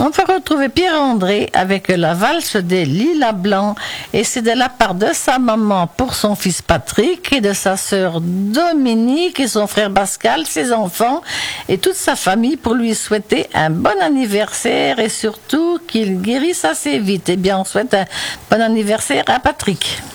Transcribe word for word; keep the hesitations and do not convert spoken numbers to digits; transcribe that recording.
On va retrouver Pierre-André avec la valse des lilas blancs et c'est de la part de sa maman pour son fils Patrick et de sa sœur Dominique et son frère Pascal, ses enfants et toute sa famille pour lui souhaiter un bon anniversaire et surtout qu'il guérisse assez vite. Eh bien, on souhaite un bon anniversaire à Patrick.